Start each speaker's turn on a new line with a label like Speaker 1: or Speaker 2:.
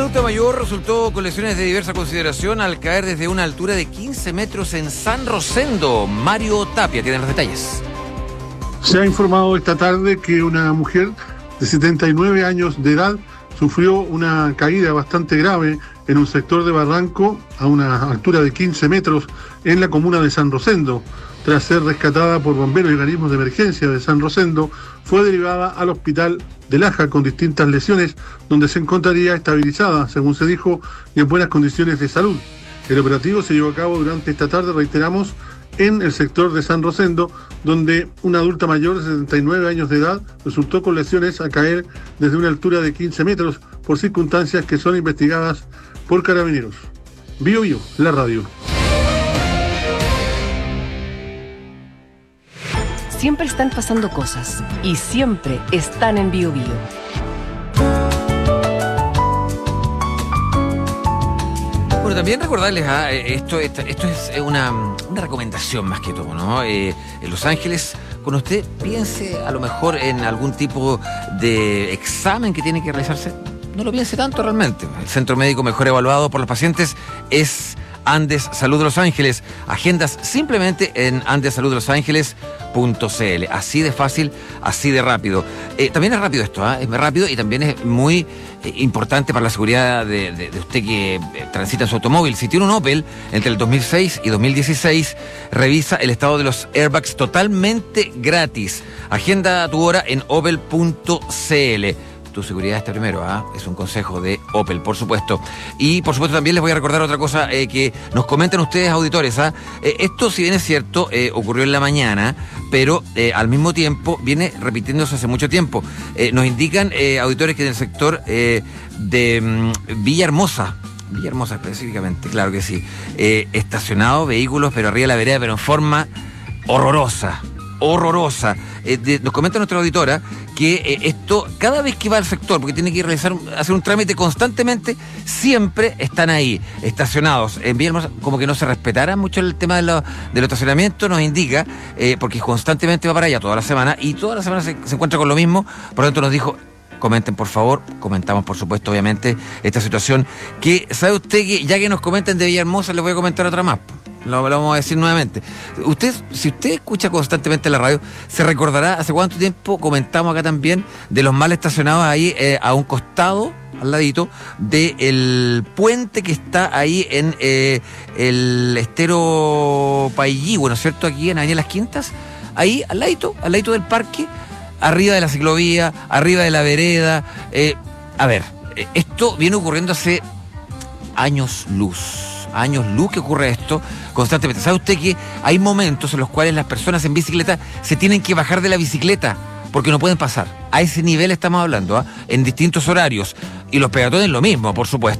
Speaker 1: adulto mayor resultó con lesiones de diversa consideración al caer desde una altura de 15 metros en San Rosendo. Mario Tapia tiene los detalles.
Speaker 2: Se ha informado esta tarde que una mujer de 79 años de edad sufrió una caída bastante grave en un sector de barranco a una altura de 15 metros en la comuna de San Rosendo. Tras ser rescatada por bomberos y organismos de emergencia de San Rosendo, fue derivada al hospital de Laja con distintas lesiones, donde se encontraría estabilizada, según se dijo, y en buenas condiciones de salud. El operativo se llevó a cabo durante esta tarde, reiteramos, en el sector de San Rosendo, donde una adulta mayor de 79 años de edad resultó con lesiones al caer desde una altura de 15 metros por circunstancias que son investigadas por Carabineros. Bio Bio, la radio.
Speaker 3: Siempre están pasando cosas y siempre están en Bio Bio.
Speaker 1: Bueno, también recordarles, esto es una recomendación más que todo, ¿no? En Los Ángeles, cuando usted piense a lo mejor en algún tipo de examen que tiene que realizarse, no lo piense tanto realmente. El centro médico mejor evaluado por los pacientes es Andes Salud de Los Ángeles. Agendas simplemente en andessaluddelosangeles.cl. Así de fácil, así de rápido. También es rápido esto, es muy rápido y también es muy importante para la seguridad de usted que transita en su automóvil. Si tiene un Opel entre el 2006 y 2016, revisa el estado de los airbags totalmente gratis. Agenda tu hora en opel.cl. Tu seguridad está primero, es un consejo de Opel, por supuesto. Y por supuesto también les voy a recordar otra cosa que nos comentan ustedes, auditores. Esto, si bien es cierto, ocurrió en la mañana, pero al mismo tiempo viene repitiéndose hace mucho tiempo. Nos indican, auditores, que en el sector de Villahermosa específicamente, claro que sí, estacionados vehículos, pero arriba de la vereda, pero en forma horrorosa. Nos comenta nuestra auditora que esto, cada vez que va al sector, porque tiene que hacer un trámite constantemente, siempre están ahí, estacionados. En Villahermosa, como que no se respetara mucho el tema del estacionamiento, nos indica, porque constantemente va para allá toda la semana, y toda la semana se encuentra con lo mismo. Por lo tanto nos dijo: comenten, por favor. Comentamos, por supuesto, obviamente, esta situación. Que, ¿sabe usted que ya que nos comentan de Villahermosa, les voy a comentar otra más? Lo vamos a decir nuevamente. Si usted escucha constantemente la radio, se recordará hace cuánto tiempo comentamos acá también de los mal estacionados ahí a un costado, al ladito, del puente que está ahí en el estero Paillí, ¿no es cierto? Aquí en Avenida Las Quintas, ahí al ladito del parque, arriba de la ciclovía, arriba de la vereda. Esto viene ocurriendo hace años luz que ocurre esto constantemente. ¿Sabe usted que hay momentos en los cuales las personas en bicicleta se tienen que bajar de la bicicleta porque no pueden pasar? A ese nivel estamos hablando, en distintos horarios. Y los peatones lo mismo, por supuesto.